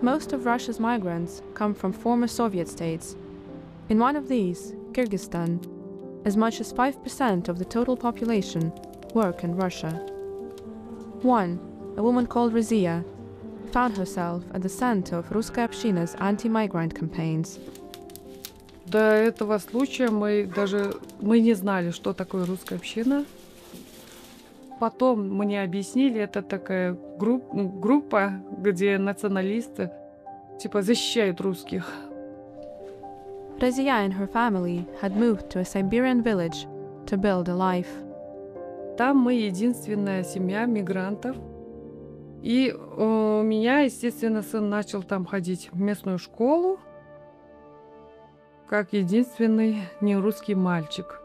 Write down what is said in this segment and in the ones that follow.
Most of Russia's migrants come from former Soviet states. In one of these, Kyrgyzstan, as much as 5% of the total population work in Russia. One, a woman called Razia, found herself at the center of Russkая общina's anti-migrant campaigns. До этого случая мы не знали, что такое русская община. Потом мне объяснили, это такая группа, где националисты типа защищают русских. Razia and her family had moved to a Siberian village to build a life. Там мы единственная семья мигрантов. И у меня, естественно, сын начал там ходить в местную школу, как единственный нерусский мальчик.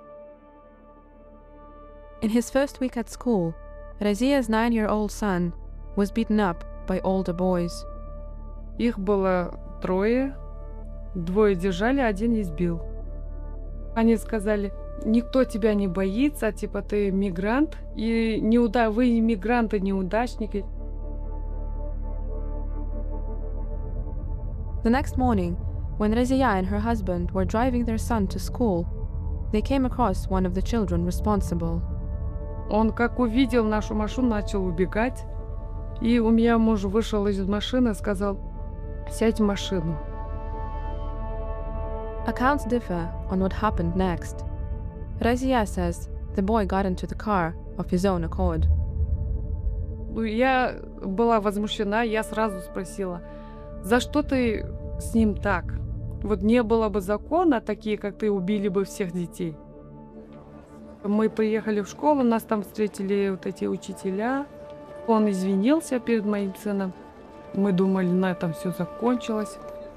In his first week at school, Razia's 9-year-old son was beaten up by older boys. Их было 3, 2 держали, 1 избил. Они сказали: никто тебя не боится, типа ты мигрант, и вы мигранты, неудачники. The next morning, when Razia and her husband were driving their son to school, they came across one of the children responsible. Он как увидел нашу машину, начал убегать. И у меня муж вышел из машины и сказал: сядь в машину. Accounts differ on what happened next. Razia says the boy got into the car of his own accord. Я была возмущена, я сразу спросила: за что ты с ним так? Вот не было бы закона, такие как ты, убили бы всех детей. Мы приехали в школу, нас там встретили вот эти учителя. Он извинился перед моим сыном. Мы думали, на этом все закончилось.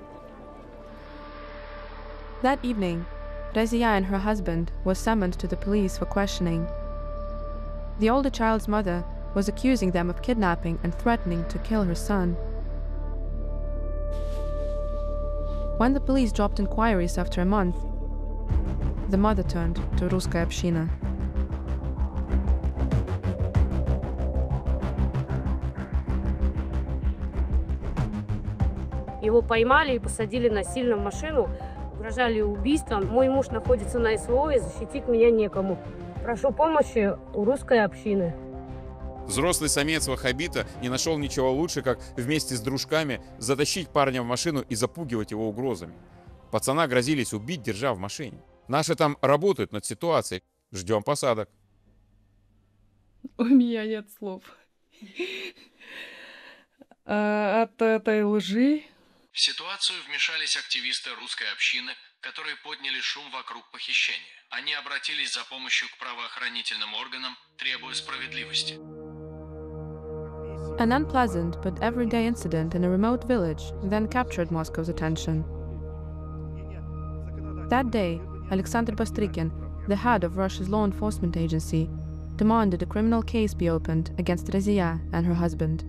That evening, Razia and her husband were summoned to the police for questioning. The older child's mother was accusing them of kidnapping and threatening to kill her son. When the police dropped inquiries after a month, the mother turned to Russkая община. Его поймали и посадили насильно в машину, угрожали убийством. Мой муж находится на СВО, и защитить меня некому. Прошу помощи у русской общины. Взрослый самец ваххабита не нашел ничего лучше, как вместе с дружками затащить парня в машину и запугивать его угрозами. Пацана грозились убить, держа в машине. Наши там работают над ситуацией. Ждем посадок. У меня нет слов. От этой лжи. В ситуацию вмешались активисты русской общины, которые подняли шум вокруг похищения. Они обратились за помощью к правоохранительным органам, требуя справедливости. An unpleasant but everyday incident in a remote village then captured Moscow's attention. That day, Alexander Bastrykin, the head of Russia's law enforcement agency, demanded a criminal case be opened against Razia and her husband.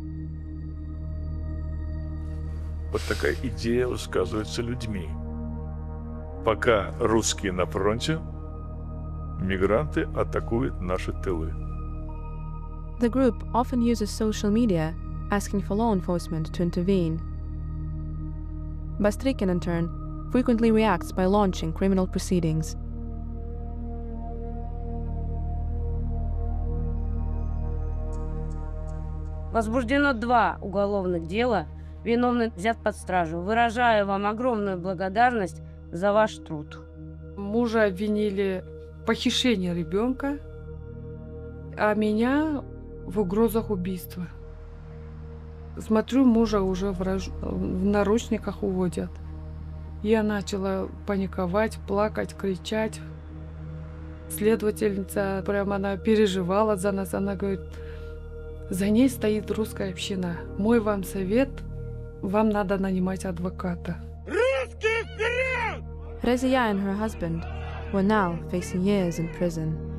Вот такая идея высказывается людьми. Пока русские на фронте, мигранты атакуют наши тылы. The group often uses social media, asking for law enforcement to intervene. Bastrykin, in turn, frequently reacts by launching criminal proceedings. Возбуждено 2 уголовных дела. Виновный взят под стражу. Выражаю вам огромную благодарность за ваш труд. Мужа обвинили в похищении ребенка, а меня в угрозах убийства. Смотрю, мужа уже в наручниках уводят. Я начала паниковать, плакать, кричать. Следовательница, прямо она переживала за нас. Она говорит: за ней стоит русская община. Мой вам совет: вам надо нанимать адвоката. Razia and her husband were now facing years in prison.